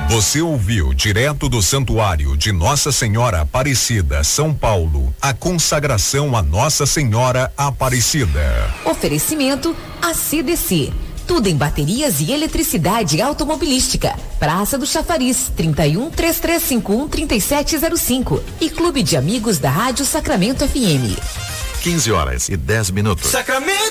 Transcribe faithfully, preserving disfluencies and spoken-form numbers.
Você ouviu direto do Santuário de Nossa Senhora Aparecida, São Paulo, a consagração a Nossa Senhora Aparecida. Oferecimento A C D C. Tudo em baterias e eletricidade automobilística. Praça do Chafariz, trinta e um, três três cinco um, trinta e sete zero cinco. E Clube de Amigos da Rádio Sacramento F M. quinze horas e dez minutos. Sacramento!